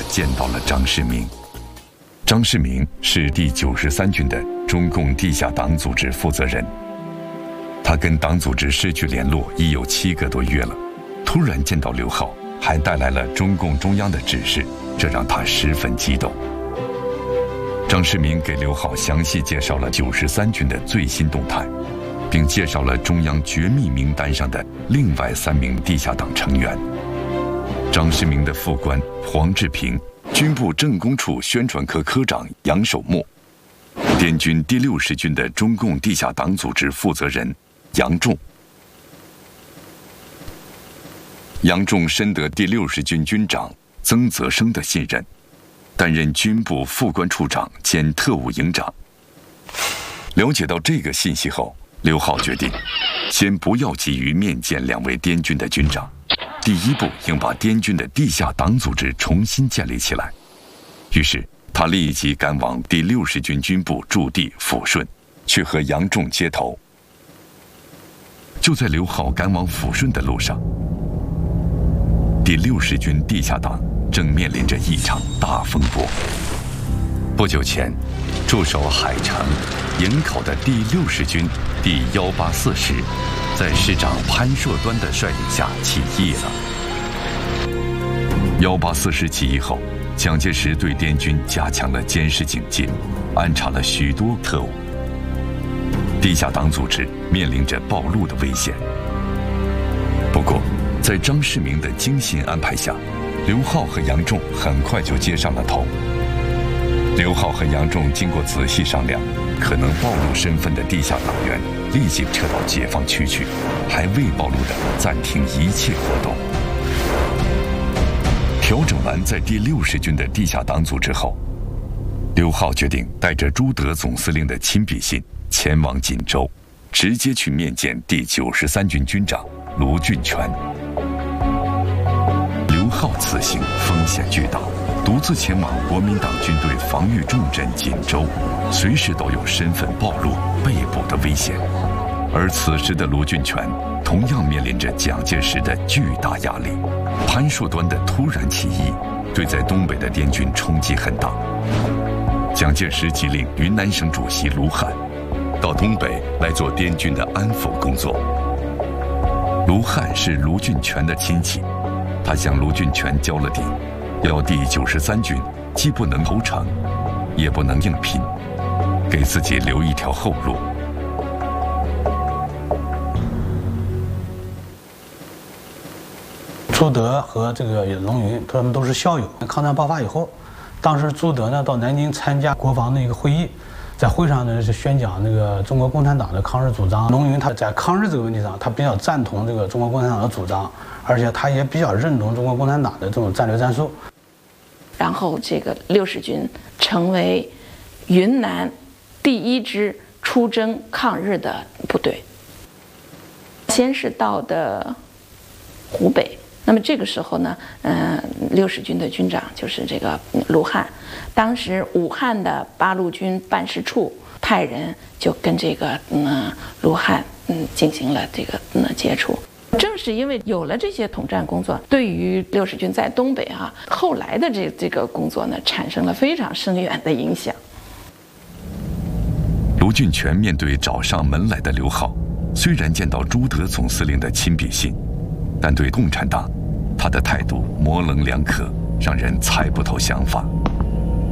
见到了张世明。张世明是第93军的中共地下党组织负责人，他跟党组织失去联络已有7个多月了，突然见到刘浩，还带来了中共中央的指示，这让他十分激动。张世明给刘浩详细介绍了93军的最新动态，并介绍了中央绝密名单上的另外3名地下党成员：张世明的副官黄志平，军部政工处宣传科科长杨守墨，滇军第60军的中共地下党组织负责人杨仲。杨仲深得第60军军长曾泽生的信任，担任军部副官处长兼特务营长。了解到这个信息后，刘浩决定先不要急于面见2位滇军的军长，第一步应把滇军的地下党组织重新建立起来。于是他立即赶往第60军军部驻地抚顺，去和杨仲接头。就在刘浩赶往抚顺的路上，第60军地下党正面临着一场大风波。不久前，驻守海城、营口的第60军第184师，在师长潘硕端的率领下起义了。184师起义后，蒋介石对滇军加强了监视警戒，安插了许多特务，地下党组织面临着暴露的危险。不过，在张世明的精心安排下，刘浩和杨仲很快就接上了头。刘浩和杨仲经过仔细商量，可能暴露身份的地下党员立即撤到解放区去，还未暴露的暂停一切活动。调整完在第60军的地下党组织后，刘浩决定带着朱德总司令的亲笔信前往锦州，直接去面见第93军军长卢俊全。刘浩此行风险巨大，独自前往国民党军队防御重镇锦州，随时都有身份暴露、被捕的危险。而此时的卢俊全同样面临着蒋介石的巨大压力。潘硕端的突然起义对在东北的滇军冲击很大。蒋介石急令云南省主席卢汉到东北来做滇军的安抚工作。卢汉是卢俊全的亲戚，他向卢俊全交了底，要第93军既不能投诚，也不能硬拼，给自己留一条后路。 朱德和这个龙云，他们都是校友。抗战爆发以后，当时朱德呢到南京参加国防的一个会议，在会上呢是宣讲那个中国共产党的抗日主张。龙云他在抗日这个问题上，他比较赞同这个中国共产党的主张，而且他也比较认同中国共产党的这种战略战术。 然后这个60军成为云南第1支出征抗日的部队，先是到的湖北。那么这个时候呢，60军的军长就是这个卢汉，当时武汉的八路军办事处派人就跟这个卢汉进行了这个接触。正是因为有了这些统战工作，对于60军在东北后来的这个工作呢，产生了非常深远的影响。 卢俊全面对找上门来的刘浩，虽然见到朱德总司令的亲笔信，但对共产党，他的态度模棱两可，让人猜不透想法。